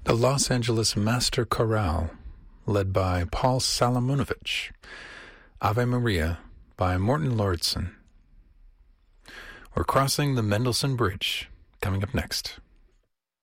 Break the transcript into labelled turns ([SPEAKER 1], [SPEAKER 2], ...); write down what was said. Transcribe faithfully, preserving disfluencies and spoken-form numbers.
[SPEAKER 1] The Los Angeles Master Chorale, led by Paul Salamunovich. Ave Maria by Morton Lordson. We're crossing the Mendelssohn Bridge, coming up next.